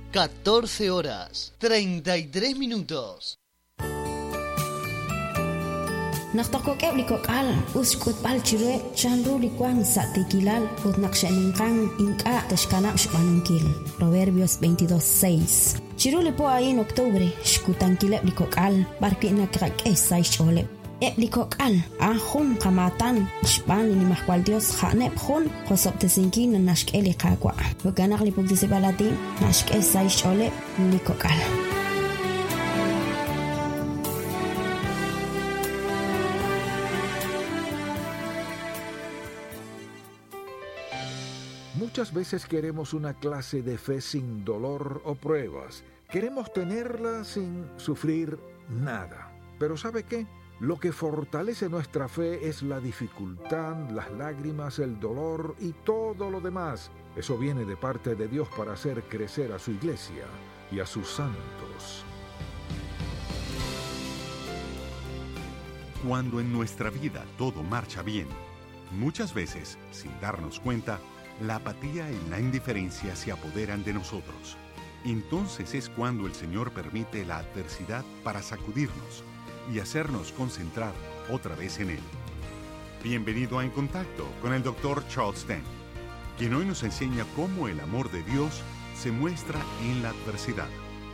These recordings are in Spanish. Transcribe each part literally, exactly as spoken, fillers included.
catorce horas, treinta y tres minutos. Naktakok liko kal uskut pal chire chanru likuan sa tekilal ut nakshaninkan inka tashkana shpanungkil. Proverbios veintidós seis. Chiru lipo ahí en octubre shkutan kilep liko kal barki nakrak esai chole. Ep liko kal ahun kamatan shpan ni mahkwal Dios khanep hun khosop tesinkin nashk eli kakwa. Bukanak lipuk disibalatin nashk esai chole liko kal. Muchas veces queremos una clase de fe sin dolor o pruebas. Queremos tenerla sin sufrir nada. Pero ¿sabe qué? Lo que fortalece nuestra fe es la dificultad, las lágrimas, el dolor y todo lo demás. Eso viene de parte de Dios para hacer crecer a su iglesia y a sus santos. Cuando en nuestra vida todo marcha bien, muchas veces, sin darnos cuenta, la apatía y la indiferencia se apoderan de nosotros. Entonces es cuando el Señor permite la adversidad para sacudirnos y hacernos concentrar otra vez en Él. Bienvenido a En Contacto con el doctor Charles Stanley, quien hoy nos enseña cómo el amor de Dios se muestra en la adversidad.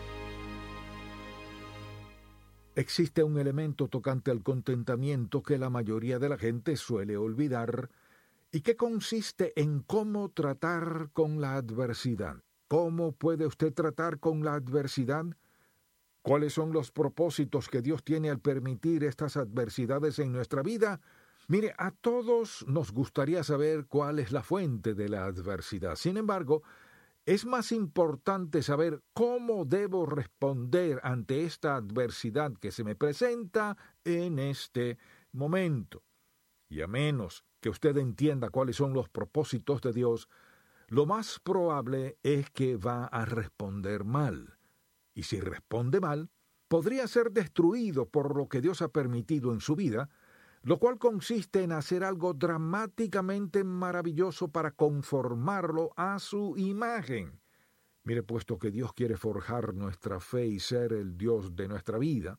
Existe un elemento tocante al contentamiento que la mayoría de la gente suele olvidar y que consiste en cómo tratar con la adversidad. ¿Cómo puede usted tratar con la adversidad? ¿Cuáles son los propósitos que Dios tiene al permitir estas adversidades en nuestra vida? Mire, a todos nos gustaría saber cuál es la fuente de la adversidad. Sin embargo, es más importante saber cómo debo responder ante esta adversidad que se me presenta en este momento. Y a menos que usted entienda cuáles son los propósitos de Dios, lo más probable es que va a responder mal. Y si responde mal, podría ser destruido por lo que Dios ha permitido en su vida, lo cual consiste en hacer algo dramáticamente maravilloso para conformarlo a su imagen. Mire, puesto que Dios quiere forjar nuestra fe y ser el Dios de nuestra vida,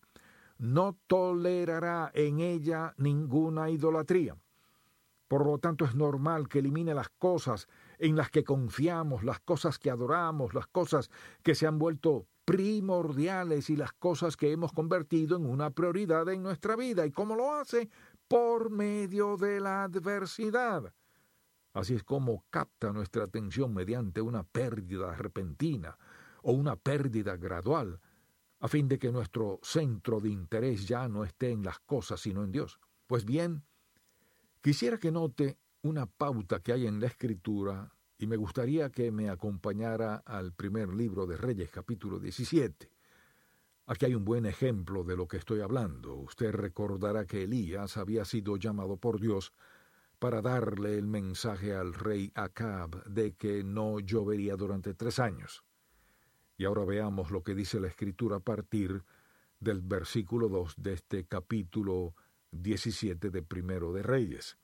no tolerará en ella ninguna idolatría. Por lo tanto, es normal que elimine las cosas en las que confiamos, las cosas que adoramos, las cosas que se han vuelto primordiales y las cosas que hemos convertido en una prioridad en nuestra vida. ¿Y cómo lo hace? Por medio de la adversidad. Así es como capta nuestra atención mediante una pérdida repentina o una pérdida gradual, a fin de que nuestro centro de interés ya no esté en las cosas sino en Dios. Pues bien, quisiera que note una pauta que hay en la Escritura y me gustaría que me acompañara al primer libro de Reyes, capítulo diecisiete. Aquí hay un buen ejemplo de lo que estoy hablando. Usted recordará que Elías había sido llamado por Dios para darle el mensaje al rey Acab de que no llovería durante tres años. Y ahora veamos lo que dice la Escritura a partir del versículo dos de este capítulo diecisiete de Primero de Reyes.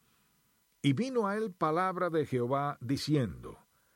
Y vino a él palabra de Jehová diciendo: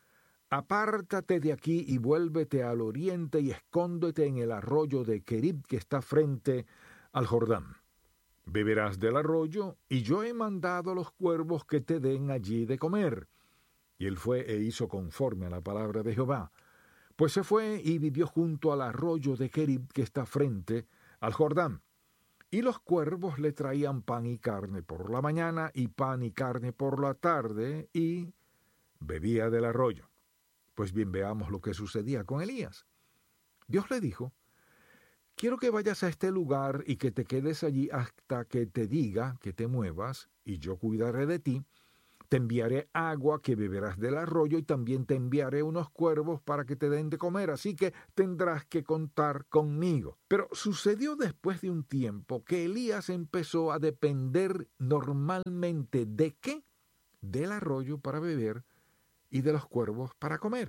Apártate de aquí y vuélvete al oriente y escóndete en el arroyo de Querib que está frente al Jordán. Beberás del arroyo, y yo he mandado a los cuervos que te den allí de comer. Y él fue e hizo conforme a la palabra de Jehová. Pues se fue y vivió junto al arroyo de Querib que está frente al Jordán. Y los cuervos le traían pan y carne por la mañana y pan y carne por la tarde, y bebía del arroyo. Pues bien, veamos lo que sucedía con Elías. Dios le dijo: Quiero que vayas a este lugar y que te quedes allí hasta que te diga que te muevas, y yo cuidaré de ti. Te enviaré agua que beberás del arroyo, y también te enviaré unos cuervos para que te den de comer, así que tendrás que contar conmigo. Pero sucedió después de un tiempo que Elías empezó a depender normalmente ¿de qué? Del arroyo para beber y de los cuervos para comer.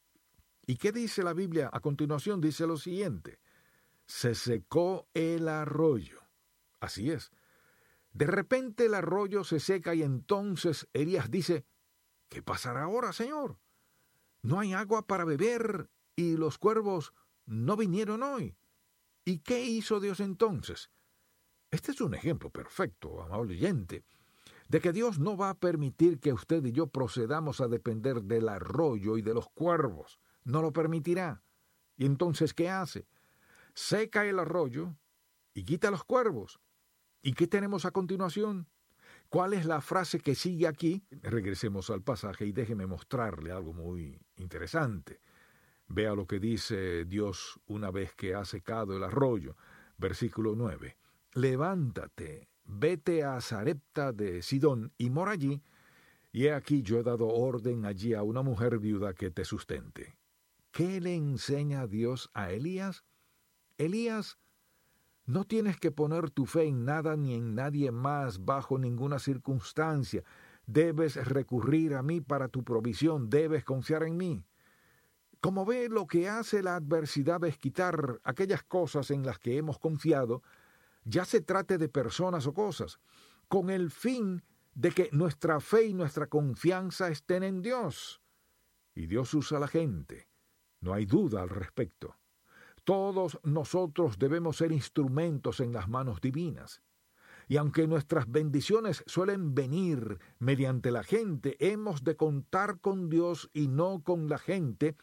¿Y qué dice la Biblia? A continuación dice lo siguiente: se secó el arroyo. Así es. De repente el arroyo se seca y entonces Elías dice: ¿qué pasará ahora, Señor? No hay agua para beber y los cuervos no vinieron hoy. ¿Y qué hizo Dios entonces? Este es un ejemplo perfecto, amable oyente, de que Dios no va a permitir que usted y yo procedamos a depender del arroyo y de los cuervos. No lo permitirá. ¿Y entonces qué hace? Seca el arroyo y quita los cuervos. ¿Y qué tenemos a continuación? ¿Cuál es la frase que sigue aquí? Regresemos al pasaje y déjeme mostrarle algo muy interesante. Vea lo que dice Dios una vez que ha secado el arroyo. Versículo nueve. Levántate, vete a Sarepta de Sidón y mora allí, y he aquí yo he dado orden allí a una mujer viuda que te sustente. ¿Qué le enseña Dios a Elías? Elías, no tienes que poner tu fe en nada ni en nadie más bajo ninguna circunstancia. Debes recurrir a mí para tu provisión, debes confiar en mí. Como ve, lo que hace la adversidad es quitar aquellas cosas en las que hemos confiado, ya se trate de personas o cosas, con el fin de que nuestra fe y nuestra confianza estén en Dios. Y Dios usa a la gente, no hay duda al respecto. Todos nosotros debemos ser instrumentos en las manos divinas. Y aunque nuestras bendiciones suelen venir mediante la gente, hemos de contar con Dios y no con la gente,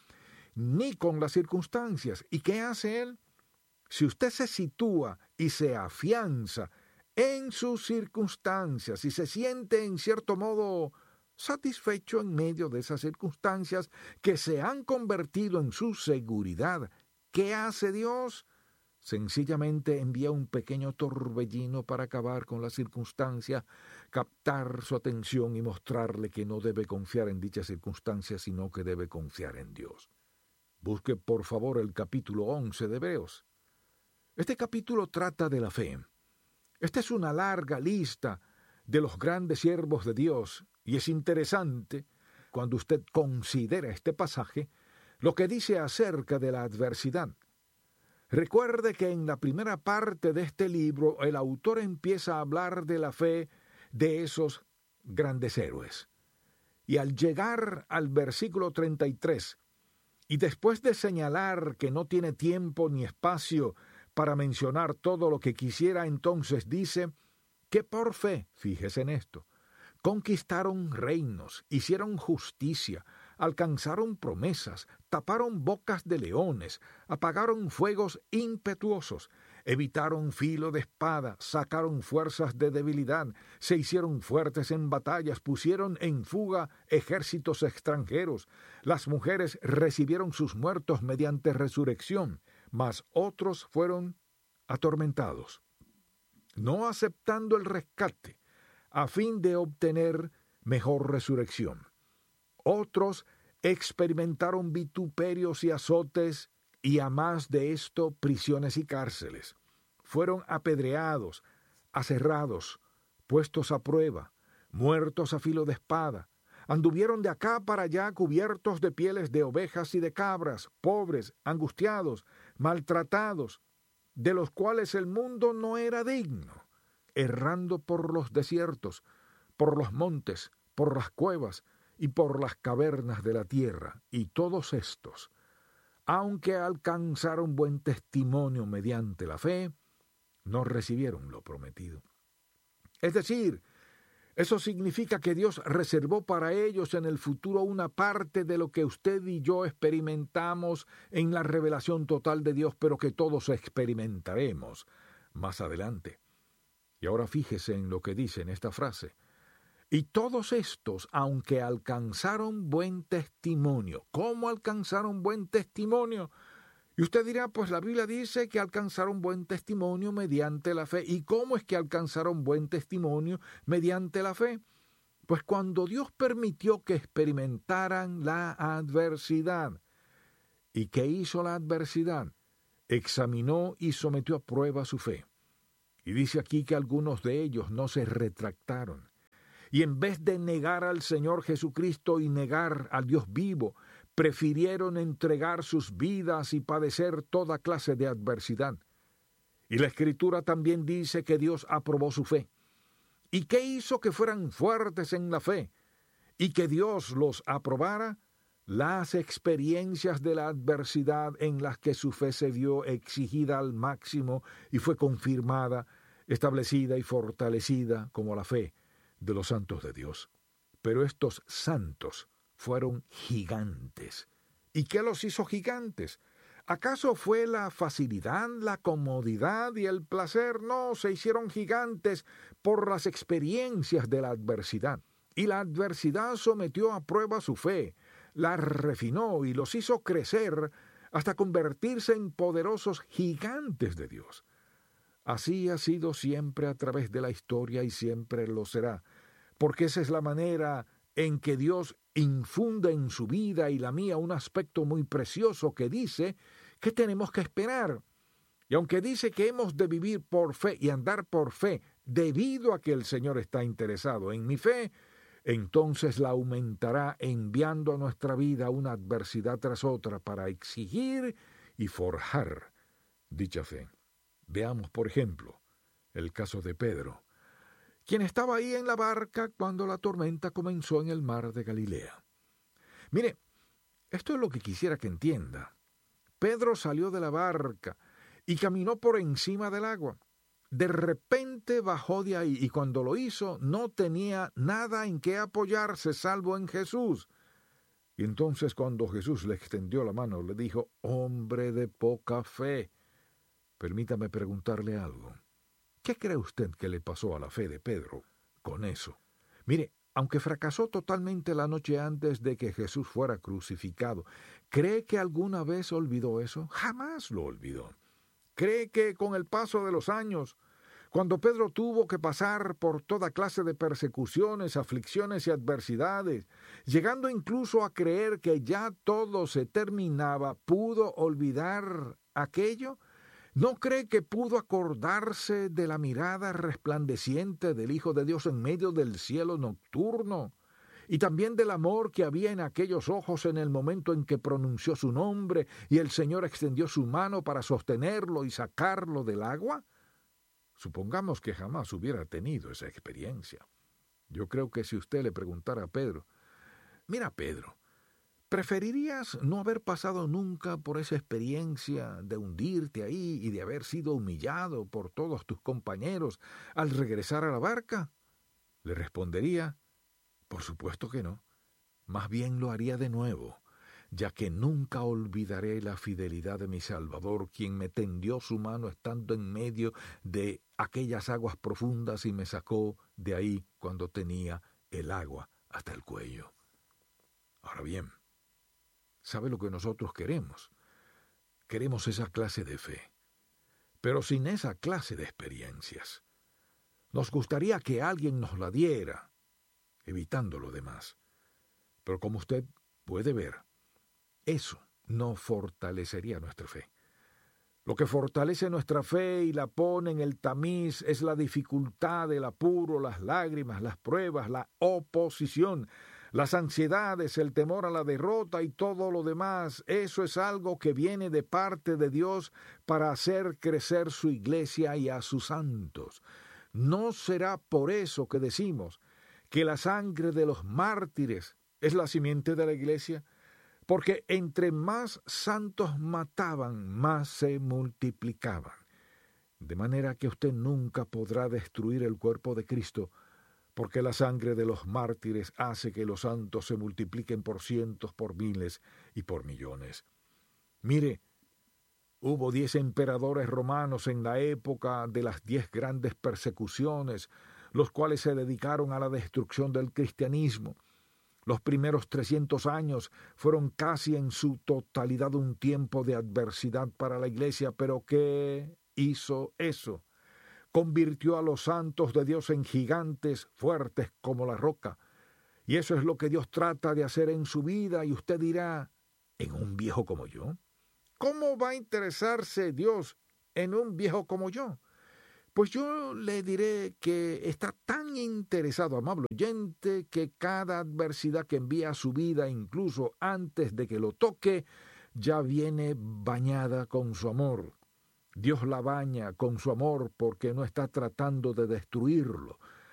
ni con las circunstancias. ¿Y qué hace Él? Si usted se sitúa y se afianza en sus circunstancias y se siente en cierto modo satisfecho en medio de esas circunstancias que se han convertido en su seguridad, ¿qué hace Dios? Sencillamente envía un pequeño torbellino para acabar con la circunstancia, captar su atención y mostrarle que no debe confiar en dicha circunstancia, sino que debe confiar en Dios. Busque por favor el capítulo once de Hebreos. Este capítulo trata de la fe. Esta es una larga lista de los grandes siervos de Dios, y es interesante, cuando usted considera este pasaje, lo que dice acerca de la adversidad. Recuerde que en la primera parte de este libro el autor empieza a hablar de la fe de esos grandes héroes. Y al llegar al versículo treinta y tres, y después de señalar que no tiene tiempo ni espacio para mencionar todo lo que quisiera, entonces dice que por fe, fíjese en esto, conquistaron reinos, hicieron justicia, alcanzaron promesas, taparon bocas de leones, apagaron fuegos impetuosos, evitaron filo de espada, sacaron fuerzas de debilidad, se hicieron fuertes en batallas, pusieron en fuga ejércitos extranjeros. Las mujeres recibieron sus muertos mediante resurrección, mas otros fueron atormentados, no aceptando el rescate, a fin de obtener mejor resurrección. Otros experimentaron vituperios y azotes, y a más de esto, prisiones y cárceles. Fueron apedreados, aserrados, puestos a prueba, muertos a filo de espada. Anduvieron de acá para allá cubiertos de pieles de ovejas y de cabras, pobres, angustiados, maltratados, de los cuales el mundo no era digno, errando por los desiertos, por los montes, por las cuevas y por las cavernas de la tierra. Y todos estos, aunque alcanzaron buen testimonio mediante la fe, no recibieron lo prometido. Es decir, eso significa que Dios reservó para ellos en el futuro una parte de lo que usted y yo experimentamos en la revelación total de Dios, pero que todos experimentaremos más adelante. Y ahora fíjese en lo que dice en esta frase. Y todos estos, aunque alcanzaron buen testimonio. ¿Cómo alcanzaron buen testimonio? Y usted dirá, pues la Biblia dice que alcanzaron buen testimonio mediante la fe. ¿Y cómo es que alcanzaron buen testimonio mediante la fe? Pues cuando Dios permitió que experimentaran la adversidad. ¿Y qué hizo la adversidad? Examinó y sometió a prueba su fe. Y dice aquí que algunos de ellos no se retractaron. Y en vez de negar al Señor Jesucristo y negar al Dios vivo, prefirieron entregar sus vidas y padecer toda clase de adversidad. Y la Escritura también dice que Dios aprobó su fe. ¿Y qué hizo que fueran fuertes en la fe? Y que Dios los aprobara, las experiencias de la adversidad en las que su fe se vio exigida al máximo y fue confirmada, establecida y fortalecida como la fe de los santos de Dios. Pero estos santos fueron gigantes. ¿Y qué los hizo gigantes? ¿Acaso fue la facilidad, la comodidad y el placer? No, se hicieron gigantes por las experiencias de la adversidad. Y la adversidad sometió a prueba su fe, la refinó y los hizo crecer hasta convertirse en poderosos gigantes de Dios. Así ha sido siempre a través de la historia y siempre lo será, porque esa es la manera en que Dios infunde en su vida y la mía un aspecto muy precioso que dice que tenemos que esperar. Y aunque dice que hemos de vivir por fe y andar por fe, debido a que el Señor está interesado en mi fe, entonces la aumentará enviando a nuestra vida una adversidad tras otra para exigir y forjar dicha fe. Veamos, por ejemplo, el caso de Pedro, quien estaba ahí en la barca cuando la tormenta comenzó en el mar de Galilea. Mire, esto es lo que quisiera que entienda. Pedro salió de la barca y caminó por encima del agua. De repente bajó de ahí y cuando lo hizo no tenía nada en qué apoyarse salvo en Jesús. Y entonces cuando Jesús le extendió la mano le dijo: «Hombre de poca fe». Permítame preguntarle algo. ¿Qué cree usted que le pasó a la fe de Pedro con eso? Mire, aunque fracasó totalmente la noche antes de que Jesús fuera crucificado, ¿cree que alguna vez olvidó eso? Jamás lo olvidó. ¿Cree que con el paso de los años, cuando Pedro tuvo que pasar por toda clase de persecuciones, aflicciones y adversidades, llegando incluso a creer que ya todo se terminaba, pudo olvidar aquello? ¿No cree que pudo acordarse de la mirada resplandeciente del Hijo de Dios en medio del cielo nocturno? Y también del amor que había en aquellos ojos en el momento en que pronunció su nombre y el Señor extendió su mano para sostenerlo y sacarlo del agua? Supongamos que jamás hubiera tenido esa experiencia. Yo creo que si usted le preguntara a Pedro: «Mira, Pedro, ¿preferirías no haber pasado nunca por esa experiencia de hundirte ahí y de haber sido humillado por todos tus compañeros al regresar a la barca?», le respondería: «Por supuesto que no. Más bien lo haría de nuevo, ya que nunca olvidaré la fidelidad de mi Salvador, quien me tendió su mano estando en medio de aquellas aguas profundas y me sacó de ahí cuando tenía el agua hasta el cuello». Ahora bien, ¿sabe lo que nosotros queremos? Queremos esa clase de fe, pero sin esa clase de experiencias. Nos gustaría que alguien nos la diera, evitando lo demás. Pero como usted puede ver, eso no fortalecería nuestra fe. Lo que fortalece nuestra fe y la pone en el tamiz es la dificultad, el apuro, las lágrimas, las pruebas, la oposición, las ansiedades, el temor a la derrota y todo lo demás. Eso es algo que viene de parte de Dios para hacer crecer su iglesia y a sus santos. No será por eso que decimos que la sangre de los mártires es la simiente de la iglesia, porque entre más santos mataban, más se multiplicaban. De manera que usted nunca podrá destruir el cuerpo de Cristo, porque la sangre de los mártires hace que los santos se multipliquen por cientos, por miles y por millones. Mire, hubo diez emperadores romanos en la época de las diez grandes persecuciones, los cuales se dedicaron a la destrucción del cristianismo. Los primeros trescientos años fueron casi en su totalidad un tiempo de adversidad para la iglesia, pero ¿qué hizo eso? Convirtió a los santos de Dios en gigantes fuertes como la roca. Y eso es lo que Dios trata de hacer en su vida, y usted dirá: ¿en un viejo como yo? ¿Cómo va a interesarse Dios en un viejo como yo? Pues yo le diré que está tan interesado, amable oyente, que cada adversidad que envía a su vida, incluso antes de que lo toque, ya viene bañada con su amor. Dios la baña con su amor porque no está tratando de destruirlo,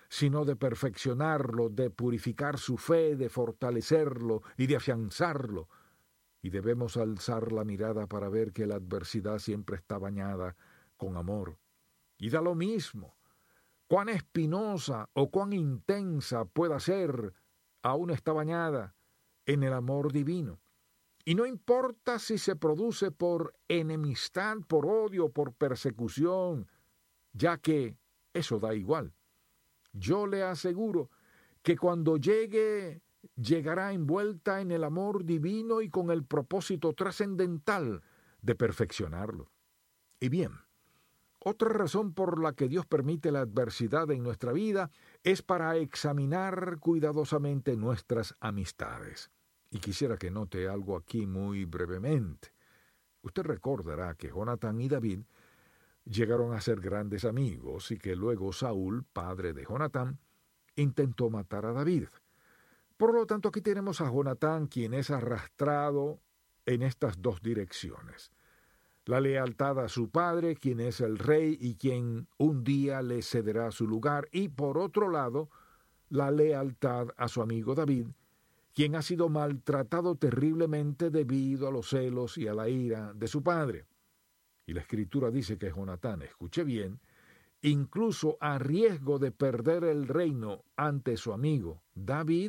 sino de perfeccionarlo, de purificar su fe, de fortalecerlo y de afianzarlo. Y debemos alzar la mirada para ver que la adversidad siempre está bañada con amor. Y da lo mismo cuán espinosa o cuán intensa pueda ser, aún está bañada en el amor divino. Y no importa si se produce por enemistad, por odio, por persecución, ya que eso da igual. Yo le aseguro que cuando llegue, llegará envuelta en el amor divino y con el propósito trascendental de perfeccionarlo. Y bien, otra razón por la que Dios permite la adversidad en nuestra vida es para examinar cuidadosamente nuestras amistades. Y quisiera que note algo aquí muy brevemente. Usted recordará que Jonatán y David llegaron a ser grandes amigos y que luego Saúl, padre de Jonatán, intentó matar a David. Por lo tanto, aquí tenemos a Jonatán, quien es arrastrado en estas dos direcciones. La lealtad a su padre, quien es el rey y quien un día le cederá su lugar, y por otro lado, la lealtad a su amigo David, quien ha sido maltratado terriblemente debido a los celos y a la ira de su padre. Y la Escritura dice que Jonatán, escuche bien, incluso a riesgo de perder el reino ante su amigo David,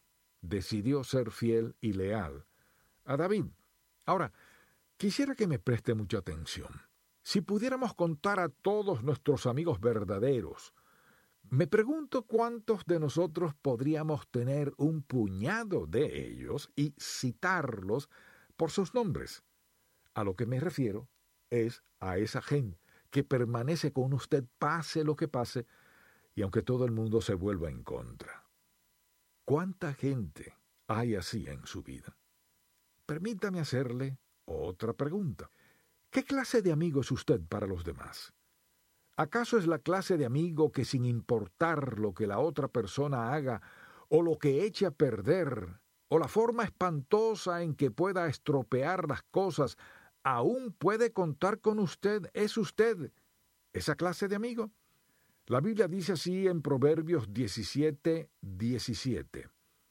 decidió ser fiel y leal a David. Ahora, quisiera que me preste mucha atención. Si pudiéramos contar a todos nuestros amigos verdaderos, me pregunto cuántos de nosotros podríamos tener un puñado de ellos y citarlos por sus nombres. A lo que me refiero es a esa gente que permanece con usted pase lo que pase y aunque todo el mundo se vuelva en contra. ¿Cuánta gente hay así en su vida? Permítame hacerle otra pregunta. ¿Qué clase de amigo es usted para los demás? ¿Acaso es la clase de amigo que sin importar lo que la otra persona haga o lo que eche a perder o la forma espantosa en que pueda estropear las cosas, aún puede contar con usted? ¿Es usted esa clase de amigo? La Biblia dice así en Proverbios diecisiete, diecisiete.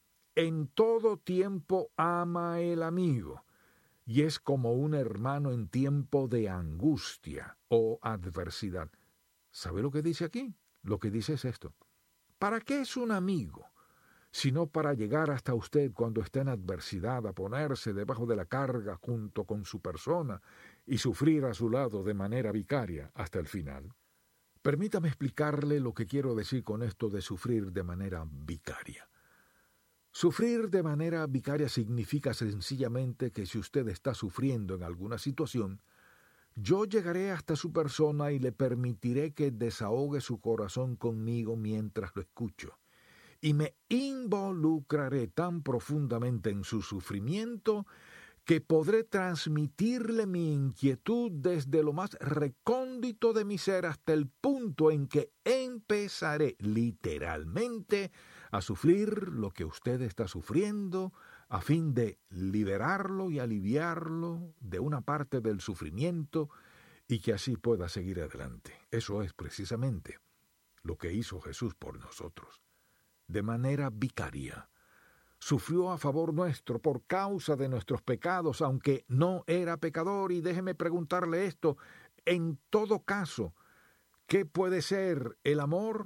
En todo tiempo ama el amigo, y es como un hermano en tiempo de angustia o adversidad. ¿Sabe lo que dice aquí? Lo que dice es esto. ¿Para qué es un amigo? Sino para llegar hasta usted cuando está en adversidad, a ponerse debajo de la carga junto con su persona y sufrir a su lado de manera vicaria hasta el final. Permítame explicarle lo que quiero decir con esto de sufrir de manera vicaria. Sufrir de manera vicaria significa sencillamente que si usted está sufriendo en alguna situación, yo llegaré hasta su persona y le permitiré que desahogue su corazón conmigo mientras lo escucho. Y me involucraré tan profundamente en su sufrimiento que podré transmitirle mi inquietud desde lo más recóndito de mi ser hasta el punto en que empezaré literalmente a sufrir lo que usted está sufriendo a fin de liberarlo y aliviarlo de una parte del sufrimiento y que así pueda seguir adelante. Eso es precisamente lo que hizo Jesús por nosotros. De manera vicaria, sufrió a favor nuestro por causa de nuestros pecados, aunque no era pecador. Y déjeme preguntarle esto, en todo caso, ¿qué puede ser el amor?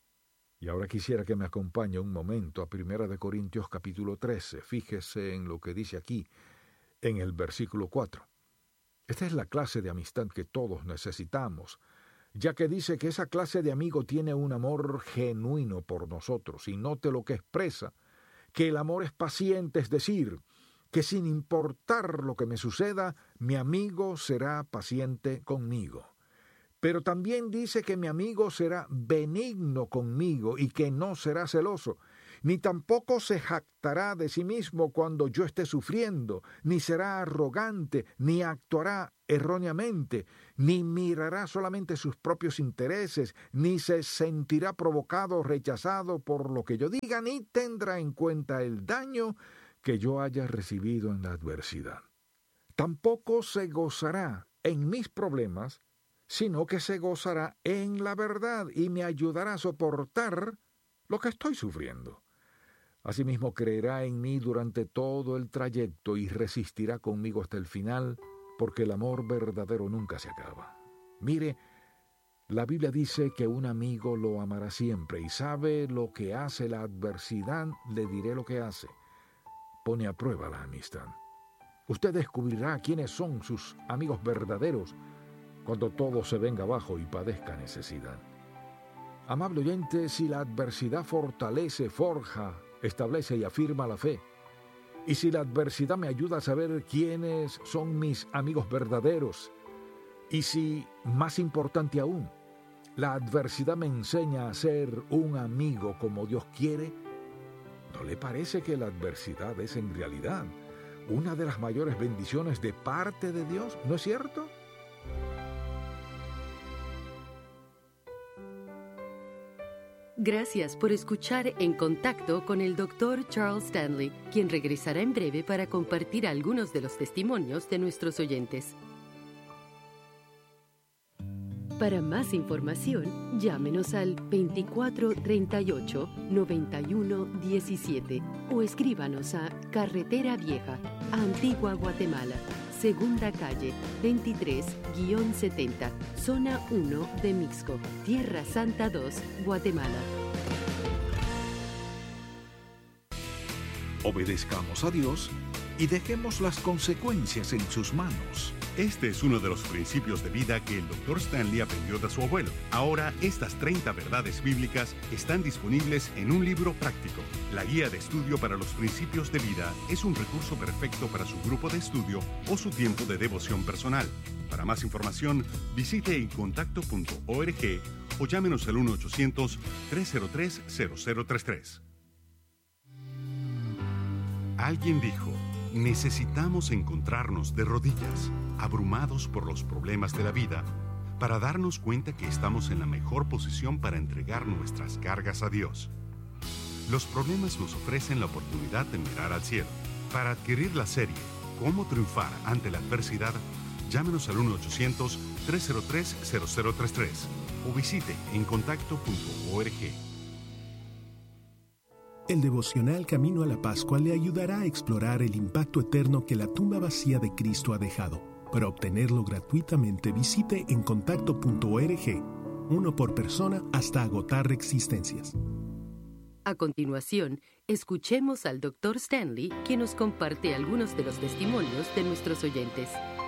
Y ahora quisiera que me acompañe un momento a Primera de Corintios capítulo trece. Fíjese en lo que dice aquí, en el versículo cuatro. Esta es la clase de amistad que todos necesitamos, ya que dice que esa clase de amigo tiene un amor genuino por nosotros. Y note lo que expresa, que el amor es paciente, es decir, que sin importar lo que me suceda, mi amigo será paciente conmigo. Pero también dice que mi amigo será benigno conmigo y que no será celoso, ni tampoco se jactará de sí mismo cuando yo esté sufriendo, ni será arrogante, ni actuará erróneamente, ni mirará solamente sus propios intereses, ni se sentirá provocado o rechazado por lo que yo diga, ni tendrá en cuenta el daño que yo haya recibido en la adversidad. Tampoco se gozará en mis problemas, sino que se gozará en la verdad y me ayudará a soportar lo que estoy sufriendo. Asimismo, creerá en mí durante todo el trayecto y resistirá conmigo hasta el final, porque el amor verdadero nunca se acaba. Mire, la Biblia dice que un amigo lo amará siempre y sabe lo que hace la adversidad, le diré lo que hace. Pone a prueba la amistad. Usted descubrirá quiénes son sus amigos verdaderos cuando todo se venga abajo y padezca necesidad. Amable oyente, si la adversidad fortalece, forja, establece y afirma la fe, y si la adversidad me ayuda a saber quiénes son mis amigos verdaderos, y si, más importante aún, la adversidad me enseña a ser un amigo como Dios quiere, ¿no le parece que la adversidad es en realidad una de las mayores bendiciones de parte de Dios? ¿No es cierto? Gracias por escuchar En Contacto con el doctor Charles Stanley, quien regresará en breve para compartir algunos de los testimonios de nuestros oyentes. Para más información, llámenos al veinticuatro treinta y ocho, noventa y uno diecisiete o escríbanos a Carretera Vieja, Antigua Guatemala, Segunda Calle, veintitrés setenta, Zona uno de Mixco, Tierra Santa dos, Guatemala. Obedezcamos a Dios y dejemos las consecuencias en sus manos. Este es uno de los principios de vida que el doctor Stanley aprendió de su abuelo. Ahora, estas treinta verdades bíblicas están disponibles en un libro práctico. La guía de estudio para los principios de vida es un recurso perfecto para su grupo de estudio o su tiempo de devoción personal. Para más información, visite encontacto punto org o llámenos al uno ochocientos, tres cero tres, cero cero tres tres. Alguien dijo: necesitamos encontrarnos de rodillas, abrumados por los problemas de la vida, para darnos cuenta que estamos en la mejor posición para entregar nuestras cargas a Dios. Los problemas nos ofrecen la oportunidad de mirar al cielo. Para adquirir la serie ¿Cómo triunfar ante la adversidad?, llámenos al uno ochocientos, tres cero tres, cero cero tres tres o visite encontacto punto org. El devocional Camino a la Pascua le ayudará a explorar el impacto eterno que la tumba vacía de Cristo ha dejado. Para obtenerlo gratuitamente, visite encontacto punto org, uno por persona hasta agotar existencias. A continuación, escuchemos al doctor Stanley, quien nos comparte algunos de los testimonios de nuestros oyentes.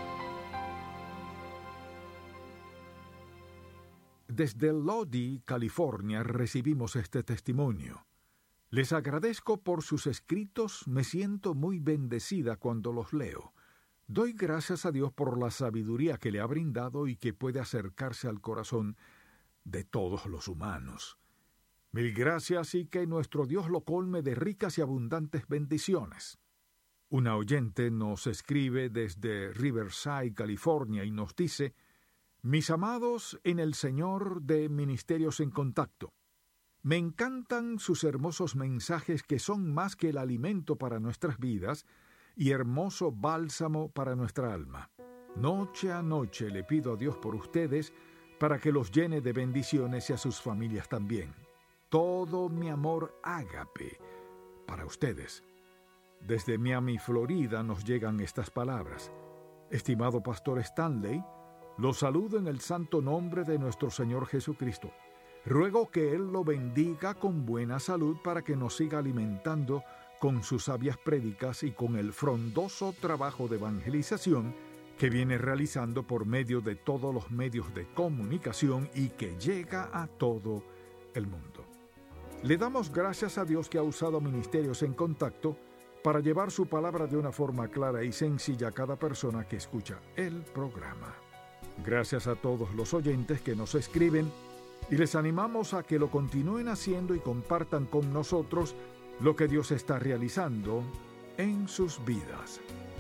Desde Lodi, California, recibimos este testimonio. Les agradezco por sus escritos, me siento muy bendecida cuando los leo. Doy gracias a Dios por la sabiduría que le ha brindado y que puede acercarse al corazón de todos los humanos. Mil gracias y que nuestro Dios lo colme de ricas y abundantes bendiciones. Una oyente nos escribe desde Riverside, California, y nos dice: mis amados en el Señor de Ministerios en Contacto, me encantan sus hermosos mensajes que son más que el alimento para nuestras vidas y hermoso bálsamo para nuestra alma. Noche a noche le pido a Dios por ustedes para que los llene de bendiciones y a sus familias también. Todo mi amor ágape para ustedes. Desde Miami, Florida, nos llegan estas palabras. Estimado Pastor Stanley, los saludo en el santo nombre de nuestro Señor Jesucristo. Ruego que Él lo bendiga con buena salud para que nos siga alimentando con sus sabias prédicas y con el frondoso trabajo de evangelización que viene realizando por medio de todos los medios de comunicación y que llega a todo el mundo. Le damos gracias a Dios que ha usado Ministerios en Contacto para llevar su palabra de una forma clara y sencilla a cada persona que escucha el programa. Gracias a todos los oyentes que nos escriben y les animamos a que lo continúen haciendo y compartan con nosotros lo que Dios está realizando en sus vidas.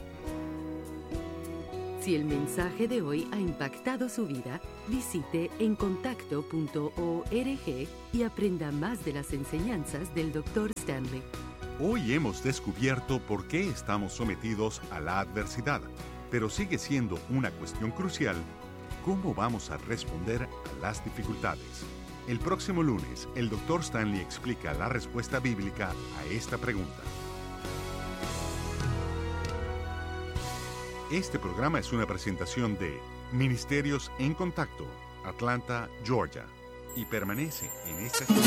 Si el mensaje de hoy ha impactado su vida, visite encontacto punto org y aprenda más de las enseñanzas del doctor Stanley. Hoy hemos descubierto por qué estamos sometidos a la adversidad, pero sigue siendo una cuestión crucial. ¿Cómo vamos a responder a las dificultades? El próximo lunes, el doctor Stanley explica la respuesta bíblica a esta pregunta. Este programa es una presentación de Ministerios en Contacto, Atlanta, Georgia, y permanece en esta